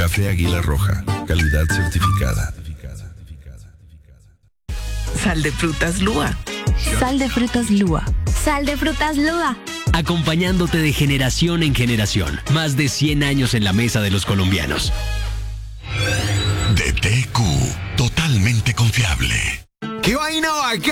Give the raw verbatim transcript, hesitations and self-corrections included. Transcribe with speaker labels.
Speaker 1: Café Águila Roja, calidad certificada.
Speaker 2: Sal de frutas Lua.
Speaker 3: Sal de frutas Lua.
Speaker 4: Sal de frutas Lua.
Speaker 5: Acompañándote de generación en generación. Más de cien años en la mesa de los colombianos.
Speaker 6: D T Q, totalmente confiable.
Speaker 7: ¡Qué vaina bacana!